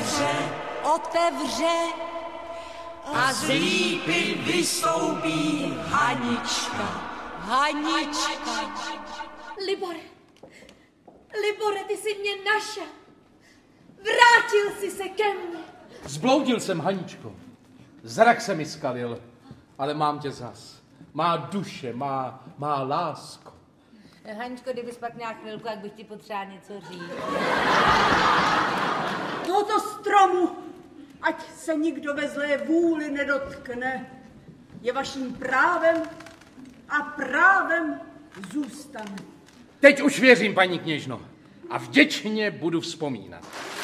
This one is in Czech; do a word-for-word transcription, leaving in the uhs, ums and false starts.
otevře, otevře a z lípy vystoupí Hanička. Hanička. Libore, Libore, ty jsi mě našel. Vrátil jsi se ke mně. Zbloudil jsem, Haničko. Zrak se mi skalil, ale mám tě zas. Má duše, má, má lásko. Haničko, kdybys pak měla chvilku, jak bych ti potřeba něco říct. Tohoto stromu, ať se nikdo ve zlé vůli nedotkne, je vaším právem a právem zůstane. Teď už věřím, paní kněžno, a vděčně budu vzpomínat.